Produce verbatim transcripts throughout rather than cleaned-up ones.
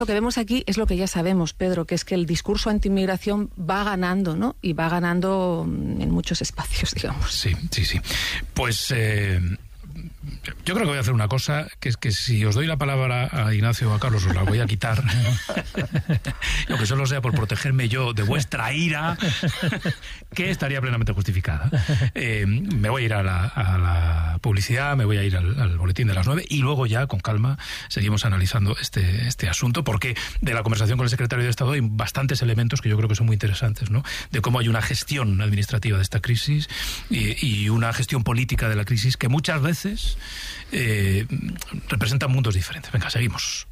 Lo que vemos aquí es lo que ya sabemos, Pedro, que es que el discurso anti-inmigración va ganando, ¿no? Y va ganando en muchos espacios, digamos. Sí, sí, sí. Pues eh, yo creo que voy a hacer una cosa, que es que si os doy la palabra a Ignacio o a Carlos, os la voy a quitar. Lo que solo sea por protegerme yo de vuestra ira, que estaría plenamente justificada. Eh, me voy a ir a la, a la publicidad, me voy a ir al, al boletín de las nueve y luego ya, con calma, seguimos analizando este, este asunto, porque de la conversación con el secretario de Estado hay bastantes elementos que yo creo que son muy interesantes, ¿no? De cómo hay una gestión administrativa de esta crisis y, y una gestión política de la crisis que muchas veces eh, representan mundos diferentes. Venga, seguimos.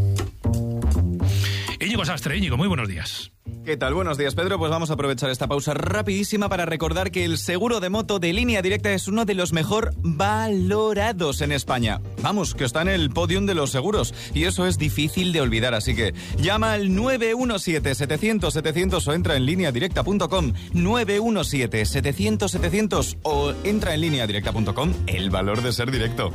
Íñigo Sastre. Íñigo, muy buenos días. ¿Qué tal? Buenos días, Pedro. Pues vamos a aprovechar esta pausa rapidísima para recordar que el seguro de moto de Línea Directa es uno de los mejor valorados en España. Vamos, que está en el podium de los seguros. Y eso es difícil de olvidar, así que llama al nueve uno siete, setecientos, setecientos o entra en línea directa punto com. nueve uno siete, setecientos, setecientos o entra en línea directa punto com. El valor de ser directo.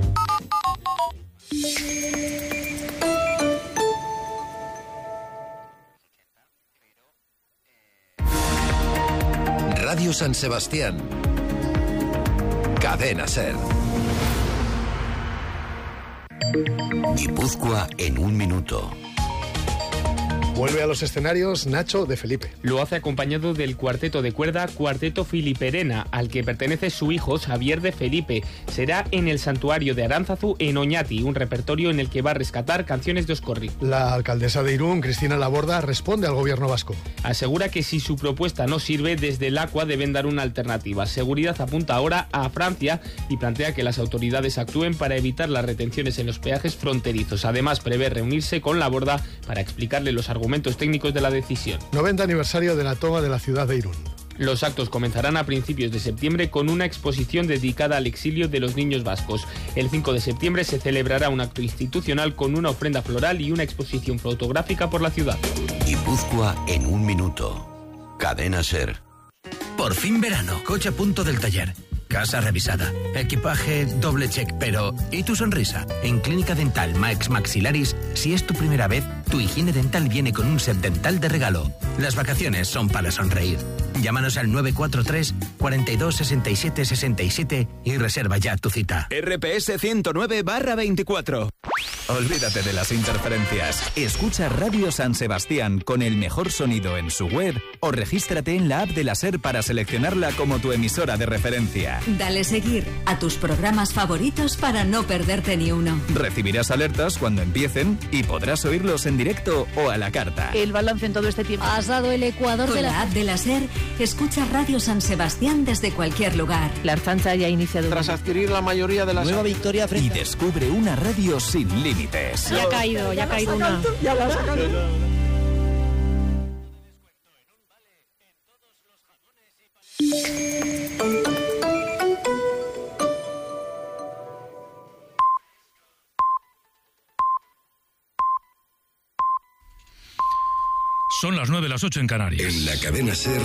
Radio San Sebastián. Cadena SER. Guipúzcoa en un minuto. Vuelve a los escenarios Nacho de Felipe. Lo hace acompañado del cuarteto de cuerda Cuarteto Filiperena, al que pertenece su hijo Xavier de Felipe. Será en el Santuario de Aránzazu en Oñati, un repertorio en el que va a rescatar canciones de Oscorri. La alcaldesa de Irún, Cristina Laborda, responde al gobierno vasco. Asegura que si su propuesta no sirve, desde el Aqua deben dar una alternativa. Seguridad apunta ahora a Francia y plantea que las autoridades actúen para evitar las retenciones en los peajes fronterizos. Además, prevé reunirse con Laborda para explicarle los argumentos técnicos de la decisión. noventa aniversario de la toma de la ciudad de Irún. Los actos comenzarán a principios de septiembre con una exposición dedicada al exilio de los niños vascos. El cinco de septiembre se celebrará un acto institucional con una ofrenda floral y una exposición fotográfica por la ciudad. Guipúzcoa en un minuto. Cadena SER. Por fin verano, coche a punto del taller. Casa revisada, equipaje doble check, pero ¿y tu sonrisa? En Clínica Dental Max Maxilaris, si es tu primera vez, tu higiene dental viene con un set dental de regalo. Las vacaciones son para sonreír. Llámanos al nueve cuatro tres, cuarenta y dos, sesenta y siete, sesenta y siete y reserva ya tu cita. R P S ciento nueve barra veinticuatro. Olvídate de las interferencias. Escucha Radio San Sebastián con el mejor sonido en su web o regístrate en la app de la SER para seleccionarla como tu emisora de referencia. Dale seguir a tus programas favoritos para no perderte ni uno. Recibirás alertas cuando empiecen y podrás oírlos en directo o a la carta. El balance en todo este tiempo. Has dado el ecuador con de la... la app de la SER. Escucha Radio San Sebastián desde cualquier lugar. La Archancha ya ha iniciado. Tras adquirir la mayoría de las... Nueva victoria frente. Y descubre una radio sin límites. Ya ha caído, ya ha caído una. Ya la ha sacado. Son las nueve, las ocho en Canarias. En la cadena SER.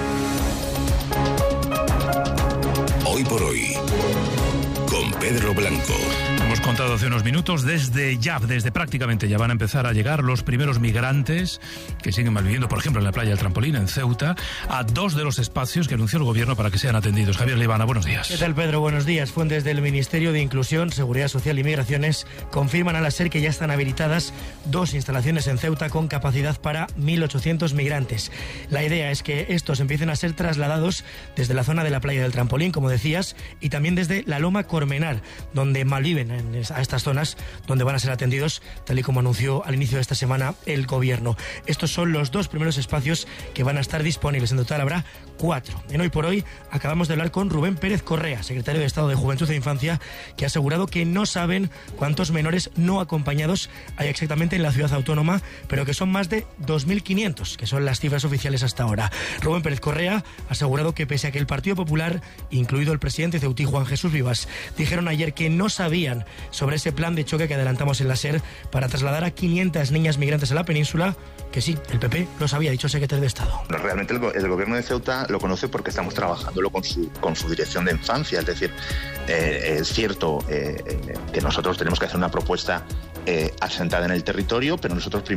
Hoy por hoy. Con Pedro Blanco. Hemos contado hace unos minutos, desde ya, desde prácticamente ya van a empezar a llegar los primeros migrantes que siguen malviviendo, por ejemplo, en la playa del Trampolín, en Ceuta, a dos de los espacios que anunció el gobierno para que sean atendidos. Javier Leibana, buenos días. ¿Qué tal, Pedro? Buenos días. Fuentes del Ministerio de Inclusión, Seguridad Social y Migraciones confirman a la SER que ya están habilitadas dos instalaciones en Ceuta con capacidad para mil ochocientos migrantes. La idea es que estos empiecen a ser trasladados desde la zona de la playa del Trampolín, como decías, y también desde la Loma Cormenar, donde malviven en, a estas zonas donde van a ser atendidos, tal y como anunció al inicio de esta semana el gobierno. Estos son los dos primeros espacios que van a estar disponibles. En total habrá cuatro. En Hoy por Hoy acabamos de hablar con Rubén Pérez Correa, secretario de Estado de Juventud e Infancia, que ha asegurado que no saben cuántos menores no acompañados hay exactamente en la ciudad autónoma, pero que son más de dos mil quinientos, que son las cifras oficiales hasta ahora. Rubén Pérez Correa ha asegurado que pese a que el Partido Popular, incluido el presidente ceutí Juan Jesús Vivas, dijeron ayer que no sabían sobre ese plan de choque que adelantamos en la SER para trasladar a quinientas niñas migrantes a la península, que sí, el P P los había dicho el secretario de Estado. Realmente el, el gobierno de Ceuta lo conoce porque estamos trabajándolo con su, con su dirección de infancia. Es decir, eh, es cierto eh, eh, que nosotros tenemos que hacer una propuesta eh, asentada en el territorio, pero nosotros